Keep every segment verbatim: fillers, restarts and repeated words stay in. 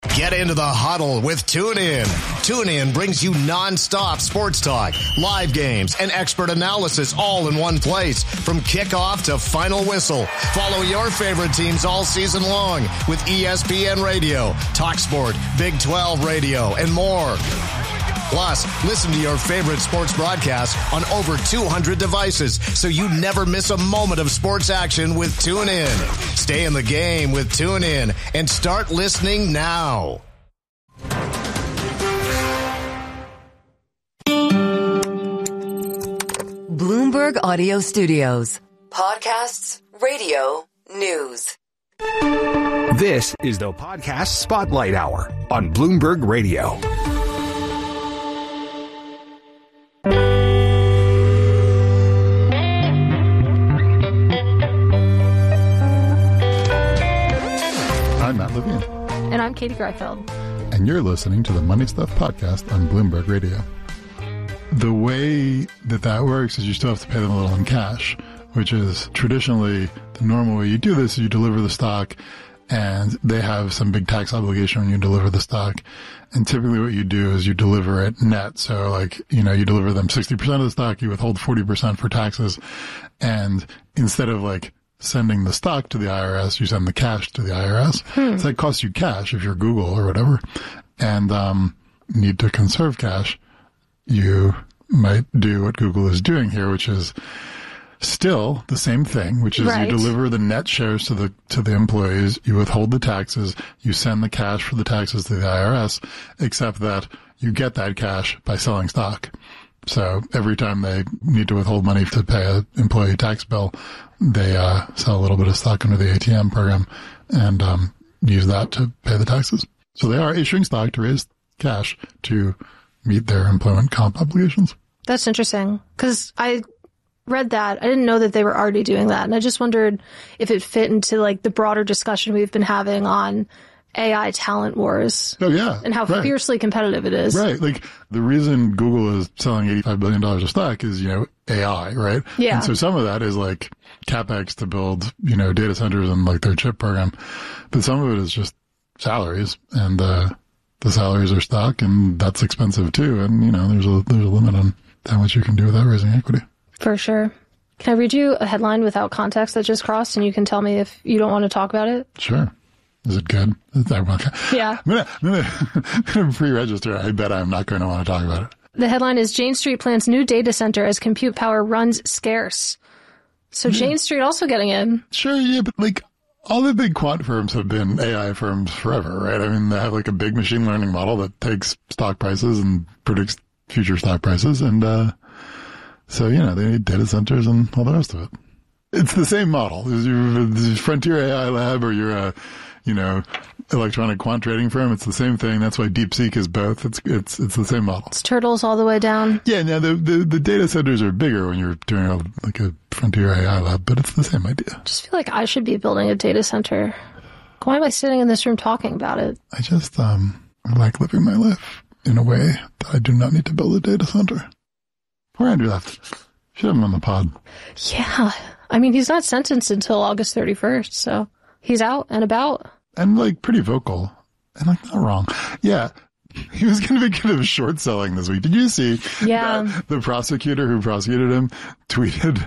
Get into the huddle with TuneIn. TuneIn brings you nonstop sports talk, live games, and expert analysis all in one place. From kickoff to final whistle, follow your favorite teams all season long with E S P N Radio, TalkSport, Big twelve Radio, and more. Plus, listen to your favorite sports broadcasts on over two hundred devices so you never miss a moment of sports action with TuneIn. Stay in the game with TuneIn and start listening now. Bloomberg Audio Studios. Podcasts, radio, news. This is the Podcast Spotlight Hour on Bloomberg Radio. I'm Matt Levine. And I'm Katie Greifeld. And you're listening to the Money Stuff Podcast on Bloomberg Radio. The way that that works is you still have to pay them a little in cash, which is traditionally the normal way you do this is you deliver the stock and they have some big tax obligation when you deliver the stock. And typically what you do is you deliver it net. So like, you know, you deliver them sixty percent of the stock, you withhold forty percent for taxes. And instead of like sending the stock to the I R S, you send the cash to the I R S. Hmm. So that costs you cash if you're Google or whatever. And, um, need to conserve cash. You might do what Google is doing here, which is still the same thing, which is right. You deliver the net shares to the to the employees, you withhold the taxes, you send the cash for the taxes to the I R S, except that you get that cash by selling stock. So every time they need to withhold money to pay an employee tax bill, they uh sell a little bit of stock under the A T M program and um use that to pay the taxes. So they are issuing stock to raise cash to meet their employment comp obligations. That's interesting because I read that. I didn't know that they were already doing that. And I just wondered if it fit into like the broader discussion we've been having on A I talent wars. Oh, yeah. And how right. fiercely competitive it is. Right. Like the reason Google is selling eighty-five billion dollars of stock is, you know, A I, right? Yeah. And so some of that is like CapEx to build, you know, data centers and like their chip program. But some of it is just salaries and, uh, the salaries are stock and that's expensive too. And, you know, there's a, there's a limit on how much you can do without raising equity. For sure. Can I read you a headline without context that just crossed and you can tell me if you don't want to talk about it? Sure. Is it good? Is that okay? Yeah. I'm going to, I'm going to pre-register. I bet I'm not going to want to talk about it. The headline is Jane Street plans new data center as compute power runs scarce. So yeah. Jane Street also getting in. Sure. Yeah. But like all the big quant firms have been A I firms forever, right? I mean, they have like a big machine learning model that takes stock prices and predicts future stock prices. And, uh, so, you know, they need data centers and all the rest of it. It's the same model. You're a Frontier A I lab or you're a, you know, electronic quant trading firm. It's the same thing. That's why DeepSeek is both. It's, it's, it's the same model. It's turtles all the way down. Yeah. Now the, the, the data centers are bigger when you're doing a, like a Frontier A I lab, but it's the same idea. I just feel like I should be building a data center. Why am I sitting in this room talking about it? I just, um, I like living my life in a way that I do not need to build a data center. Poor Andrew left. Should have him on the pod. Yeah. I mean, he's not sentenced until August thirty-first, so he's out and about. And, like, pretty vocal. And, like, not wrong. Yeah. He was going to be kind of short selling this week. Did you see? Yeah. That the prosecutor who prosecuted him tweeted,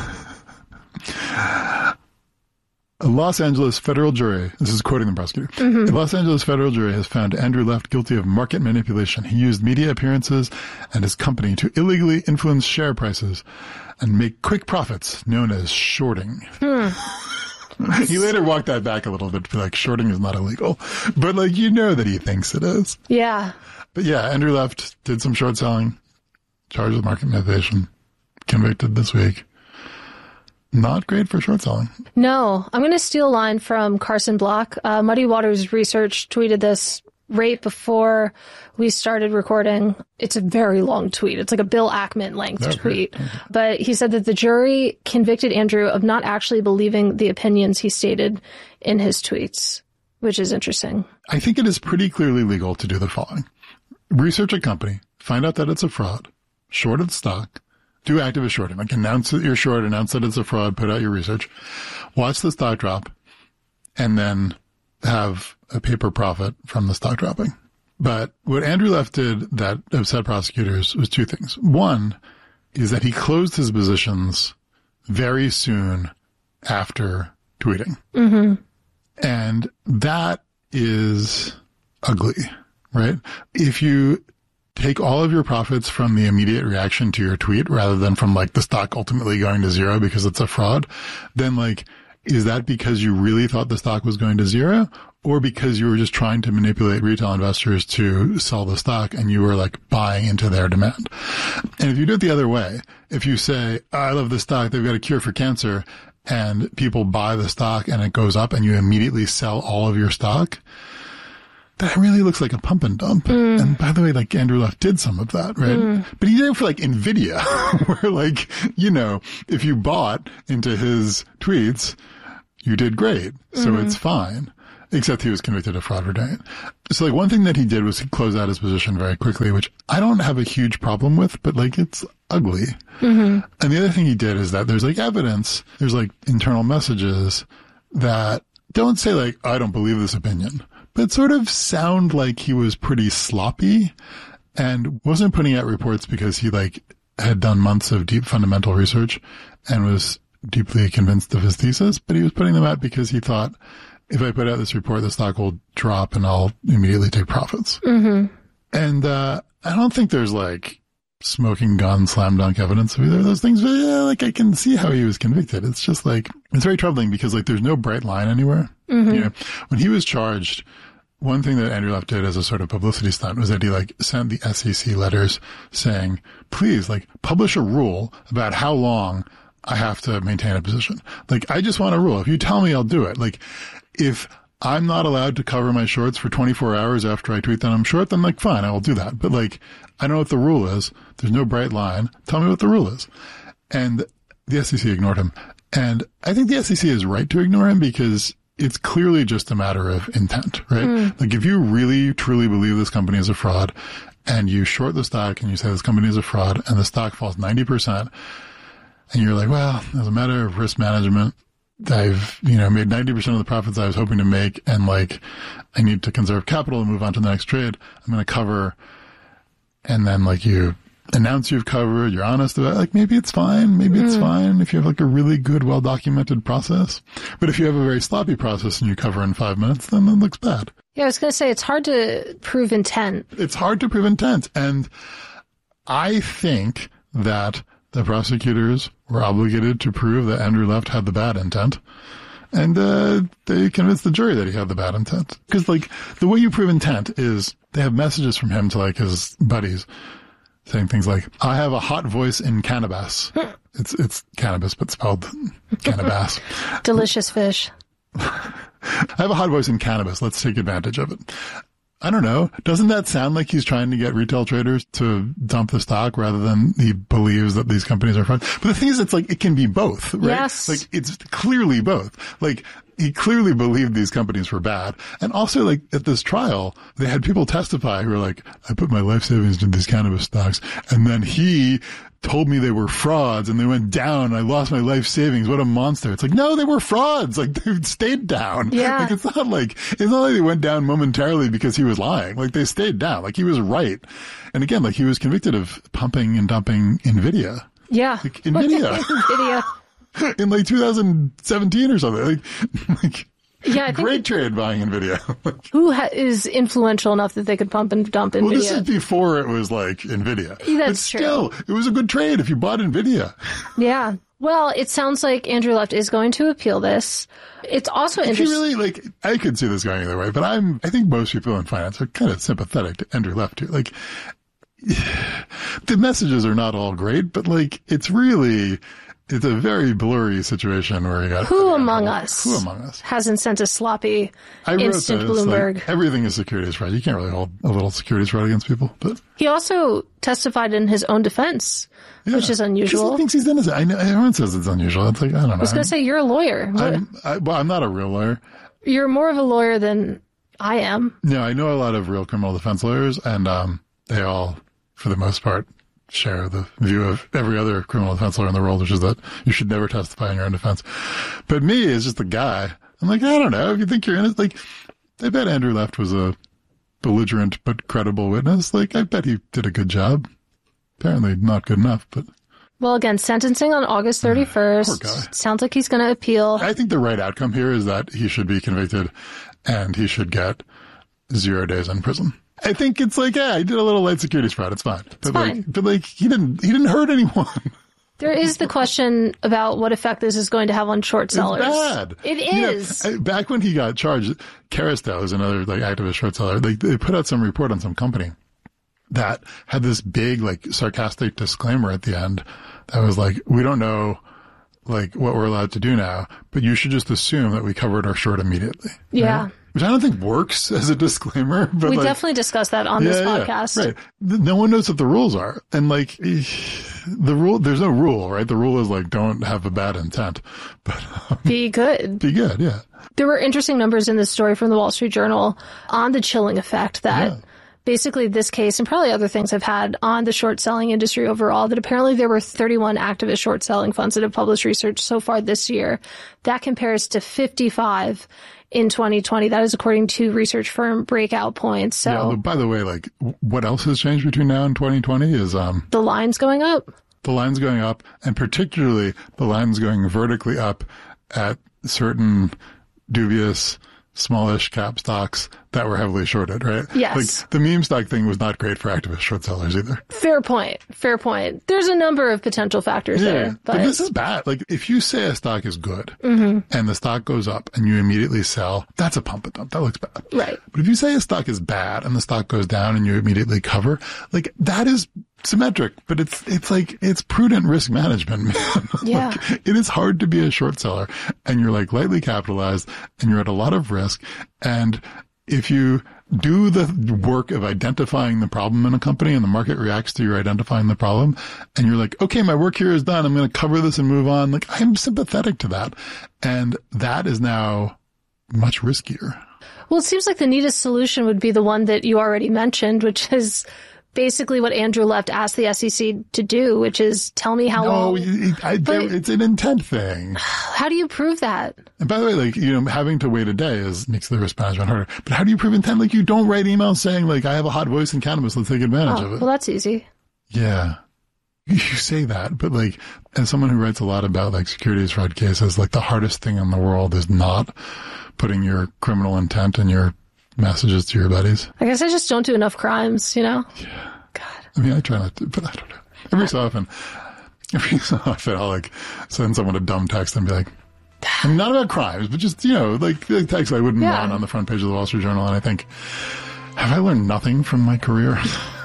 a Los Angeles federal jury, this is quoting the prosecutor, mm-hmm. a Los Angeles federal jury has found Andrew Left guilty of market manipulation. He used media appearances and his company to illegally influence share prices and make quick profits known as shorting. Hmm. He later walked that back a little bit to be like, shorting is not illegal. But, like, you know that he thinks it is. Yeah. But, yeah, Andrew Left did some short selling, charged with market manipulation, convicted this week. Not great for short selling. No. I'm going to steal a line from Carson Block. Uh, Muddy Waters Research tweeted this right before we started recording. It's a very long tweet. It's like a Bill Ackman length okay. tweet. Okay. But he said that the jury convicted Andrew of not actually believing the opinions he stated in his tweets, which is interesting. I think it is pretty clearly legal to do the following. Research a company, find out that it's a fraud, short its stock, do activist shorting, like announce that you're short, announce that it's a fraud, put out your research, watch the stock drop, and then have a paper profit from the stock dropping. But what Andrew Left did that upset prosecutors was two things. One is that he closed his positions very soon after tweeting. Mm-hmm. And that is ugly, right? If you take all of your profits from the immediate reaction to your tweet rather than from like the stock ultimately going to zero because it's a fraud, then like, is that because you really thought the stock was going to zero, or because you were just trying to manipulate retail investors to sell the stock and you were like buying into their demand? And if you do it the other way, if you say, oh, I love this stock, they've got a cure for cancer, and people buy the stock and it goes up and you immediately sell all of your stock, that really looks like a pump and dump. Mm. And by the way, like Andrew Left did some of that, right? Mm. But he did it for like NVIDIA, where like, you know, if you bought into his tweets, you did great. So mm. it's fine. Except he was convicted of fraud for doing it. So like one thing that he did was he closed out his position very quickly, which I don't have a huge problem with, but like it's ugly. Mm-hmm. And the other thing he did is that there's like evidence, there's like internal messages that don't say like, I don't believe this opinion, but sort of sound like he was pretty sloppy and wasn't putting out reports because he like had done months of deep fundamental research and was deeply convinced of his thesis, but he was putting them out because he thought, if I put out this report, the stock will drop and I'll immediately take profits. Mm-hmm. And uh I don't think there's like smoking gun, slam dunk evidence of either of those things. But yeah, like I can see how he was convicted. It's just like, it's very troubling because like there's no bright line anywhere. Mm-hmm. You know, when he was charged, one thing that Andrew Left did as a sort of publicity stunt was that he like sent the S E C letters saying, please like publish a rule about how long I have to maintain a position. Like, I just want a rule. If you tell me, I'll do it. Like, if I'm not allowed to cover my shorts for twenty-four hours after I tweet that I'm short, then like, fine, I will do that. But like, I don't know what the rule is. There's no bright line. Tell me what the rule is. And the S E C ignored him. And I think the S E C is right to ignore him because it's clearly just a matter of intent, right? Mm. Like, if you really, truly believe this company is a fraud and you short the stock and you say this company is a fraud and the stock falls ninety percent, and you're like, well, as a matter of risk management, I've, you know, made ninety percent of the profits I was hoping to make, and like, I need to conserve capital and move on to the next trade. I'm going to cover, and then like you announce you've covered, you're honest about it, like maybe it's fine, maybe mm. it's fine if you have like a really good, well-documented process. But if you have a very sloppy process and you cover in five minutes, then it looks bad. Yeah, I was going to say, it's hard to prove intent. It's hard to prove intent. And I think that the prosecutors were obligated to prove that Andrew Left had the bad intent. And uh they convinced the jury that he had the bad intent. Because, like, the way you prove intent is they have messages from him to, like, his buddies saying things like, I have a hot voice in cannabis. it's it's cannabis, but spelled cannabis. Delicious fish. I have a hot voice in cannabis. Let's take advantage of it. I don't know. Doesn't that sound like he's trying to get retail traders to dump the stock rather than he believes that these companies are fraud? But the thing is, it's like, it can be both, right? Yes. Like, it's clearly both. Like, he clearly believed these companies were bad. And also, like, at this trial, they had people testify who were like, I put my life savings into these cannabis stocks, and then he told me they were frauds and they went down. I lost my life savings. What a monster. It's like, no, they were frauds. Like, they stayed down. Yeah. Like, it's not like, it's not like they went down momentarily because he was lying. Like, they stayed down. Like, he was right. And again, like, he was convicted of pumping and dumping NVIDIA. Yeah. Like, NVIDIA. NVIDIA. In like two thousand seventeen or something. Like, like yeah, I think great trade buying NVIDIA. Who ha- is influential enough that they could pump and dump NVIDIA? Well, this is before it was like NVIDIA. That's but still, true. It was a good trade if you bought NVIDIA. Yeah. Well, it sounds like Andrew Left is going to appeal this. It's also interesting. Really, like, I could see this going either way, but I'm, I think most people in finance are kind of sympathetic to Andrew Left too. Like, the messages are not all great, but like, it's really, it's a very blurry situation where you got who among us who among us hasn't sent a sloppy I instant wrote this, Bloomberg. Like, everything is securities fraud. You can't really hold a little securities fraud against people. But he also testified in his own defense, yeah, which is unusual. He thinks he's innocent. I know everyone says it's unusual. It's like, I don't know. I was going to say, you're a lawyer. I'm, I, well, I'm not a real lawyer. You're more of a lawyer than I am. No, I know a lot of real criminal defense lawyers, and um, they all, for the most part, share the view of every other criminal defense lawyer in the world, which is that you should never testify in your own defense. But me, as just a guy, I'm like, I don't know. If you think you're innocent, like, I bet Andrew Left was a belligerent but credible witness. Like, I bet he did a good job. Apparently not good enough, but... Well, again, sentencing on August thirty-first. Poor guy. Sounds like he's going to appeal. I think the right outcome here is that he should be convicted and he should get zero days in prison. I think it's like, yeah, he did a little light securities fraud. It's fine. But it's like, fine. but like, he didn't, he didn't hurt anyone. There is the question about what effect this is going to have on short sellers. It's bad. It You is. know, back when he got charged, Caristel is another like activist short seller. They, they put out some report on some company that had this big, like, sarcastic disclaimer at the end that was like, we don't know, like, what we're allowed to do now, but you should just assume that we covered our short immediately. Yeah. Right? Which I don't think works as a disclaimer. But we like, definitely discussed that on yeah, this yeah, podcast. right. No one knows what the rules are. And like, the rule, there's no rule, right? The rule is like, don't have a bad intent, but um, Be good. be good. Yeah. There were interesting numbers in this story from the Wall Street Journal on the chilling effect that Yeah. basically this case and probably other things have had on the short selling industry overall, that apparently there were thirty-one activist short selling funds that have published research so far this year. That compares to fifty-five in twenty twenty. That is according to research firm Breakout Points. So Yeah, by the way, like, what else has changed between now and twenty twenty is, um, the line's going up. the line's going up, and particularly the line's going vertically up at certain dubious, smallish cap stocks that were heavily shorted, right? Yes. Like, the meme stock thing was not great for activist short sellers either. Fair point. Fair point. There's a number of potential factors there. But, But, this is bad. Like, if you say a stock is good Mm-hmm. and the stock goes up and you immediately sell, that's a pump and dump. That looks bad. right. But if you say a stock is bad and the stock goes down and you immediately cover, like, that is symmetric, but it's, it's like, it's prudent risk management, man. Yeah. Like, it is hard to be a short seller and you're like lightly capitalized and you're at a lot of risk. And if you do the work of identifying the problem in a company and the market reacts to your identifying the problem and you're like, okay, my work here is done. I'm going to cover this and move on. Like, I'm sympathetic to that. And that is now much riskier. Well, it seems like the neatest solution would be the one that you already mentioned, which is basically what Andrew Left asked the S E C to do, which is tell me how No, long. it, I, But- it's an intent thing. How do you prove that? And by the way, like, you know, having to wait a day is makes the risk management harder. But how do you prove intent? Like, you don't write emails saying, like, I have a hot voice in cannabis, let's take advantage Oh, of it. well, that's easy. Yeah. You say that, but like, as someone who writes a lot about like securities fraud cases, like the hardest thing in the world is not putting your criminal intent in your messages to your buddies. I guess I just don't do enough crimes, you know? Yeah. God. I mean, I try not to, but I don't know. Every so often, every so often I'll like send someone a dumb text and be like, I mean, not about crimes, but just, you know, like, like text I wouldn't Yeah. want on the front page of the Wall Street Journal. And I think, have I learned nothing from my career?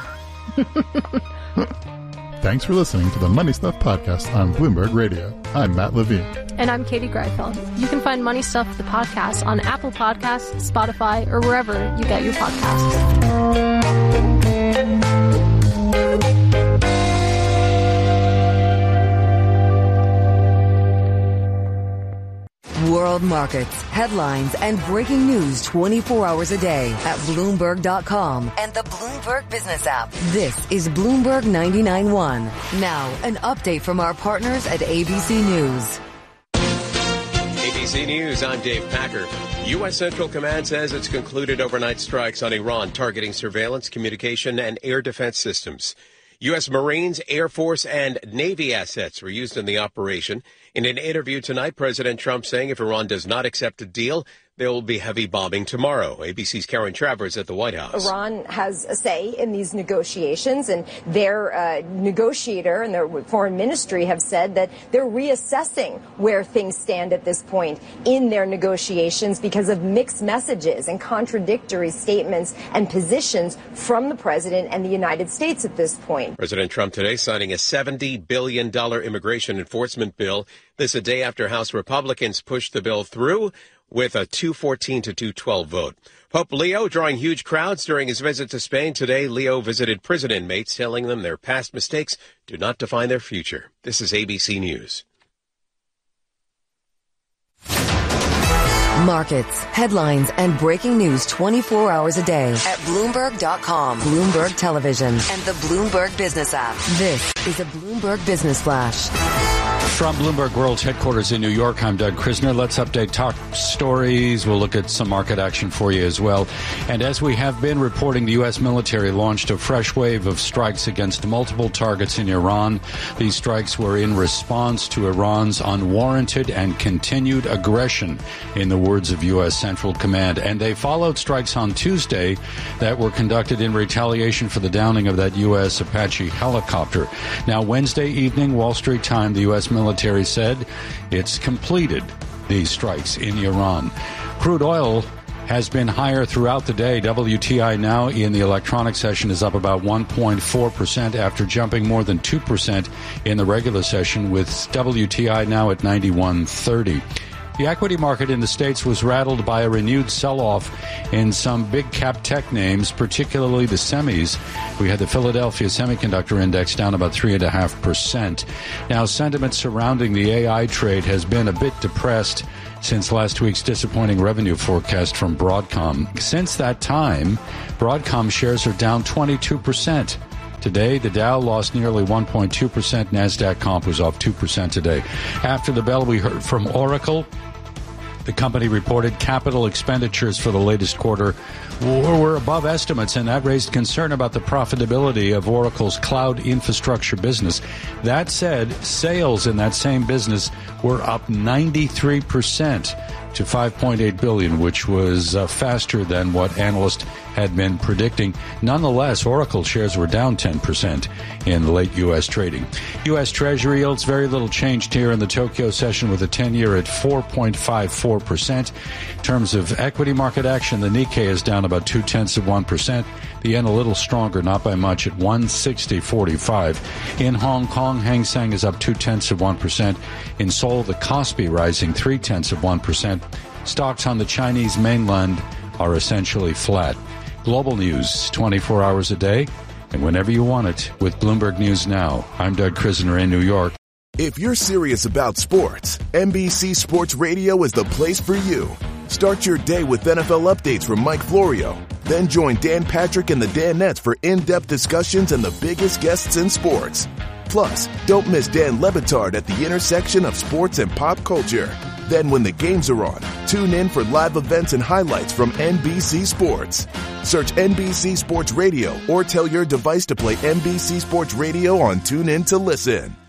Thanks for listening to the Money Stuff Podcast on Bloomberg Radio. I'm Matt Levine. And I'm Katie Greifeld. You can find Money Stuff, the podcast, on Apple Podcasts, Spotify, or wherever you get your podcasts. World markets, headlines, and breaking news twenty-four hours a day at Bloomberg dot com and the Bloomberg Business app. This is Bloomberg ninety-nine point one. Now, an update from our partners at A B C News. A B C News, I'm Dave Packer. U S. Central Command says it's concluded overnight strikes on Iran targeting surveillance, communication, and air defense systems. U S. Marines, Air Force, and Navy assets were used in the operation. In an interview tonight, President Trump saying if Iran does not accept a deal, there will be heavy bombing tomorrow. A B C's Karen Travers at the White House. Iran has a say in these negotiations, and their uh, negotiator and their foreign ministry have said that they're reassessing where things stand at this point in their negotiations because of mixed messages and contradictory statements and positions from the president and the United States at this point. President Trump today signing a seventy billion dollars immigration enforcement bill. This a day after House Republicans pushed the bill through with a two fourteen to two twelve vote. Pope Leo drawing huge crowds during his visit to Spain. Today, Leo visited prison inmates, telling them their past mistakes do not define their future. This is A B C News. Markets, headlines, and breaking news twenty-four hours a day at Bloomberg dot com, Bloomberg Television, and the Bloomberg Business app. This is a Bloomberg Business Flash. From Bloomberg World's headquarters in New York, I'm Doug Krisner. Let's update top stories. We'll look at some market action for you as well. And as we have been reporting, the U S military launched a fresh wave of strikes against multiple targets in Iran. These strikes were in response to Iran's unwarranted and continued aggression, in the words of U S Central Command. And they followed strikes on Tuesday that were conducted in retaliation for the downing of that U S Apache helicopter. Now, Wednesday evening, Wall Street time, the U S military Military said it's completed these strikes in Iran. Crude oil has been higher throughout the day. W T I now in the electronic session is up about one point four percent after jumping more than two percent in the regular session, with W T I now at ninety-one thirty. The equity market in the States was rattled by a renewed sell-off in some big-cap tech names, particularly the semis. We had the Philadelphia Semiconductor Index down about three point five percent. Now, sentiment surrounding the A I trade has been a bit depressed since last week's disappointing revenue forecast from Broadcom. Since that time, Broadcom shares are down twenty-two percent. Today, the Dow lost nearly one point two percent. NASDAQ comp was off two percent today. After the bell, we heard from Oracle. The company reported capital expenditures for the latest quarter were above estimates, and that raised concern about the profitability of Oracle's cloud infrastructure business. That said, sales in that same business were up ninety-three percent to five point eight billion dollars, which was uh, faster than what analysts had been predicting. Nonetheless, Oracle shares were down ten percent in late U S trading. U S Treasury yields very little changed here in the Tokyo session, with a ten-year at four point five four percent. In terms of equity market action, the Nikkei is down about two-tenths of one percent. The yen a little stronger, not by much, at one sixty forty-five. In Hong Kong, Hang Seng is up two-tenths of one percent. In Seoul, the Kospi rising three-tenths of one percent. Stocks on the Chinese mainland are essentially flat. Global news, twenty-four hours a day, and whenever you want it, with Bloomberg News Now. I'm Doug Krisner in New York. If you're serious about sports, N B C Sports Radio is the place for you. Start your day with N F L updates from Mike Florio. Then join Dan Patrick and the Danettes for in-depth discussions and the biggest guests in sports. Plus, don't miss Dan Le Batard at the intersection of sports and pop culture. Then when the games are on, tune in for live events and highlights from N B C Sports. Search N B C Sports Radio or tell your device to play N B C Sports Radio on TuneIn to listen.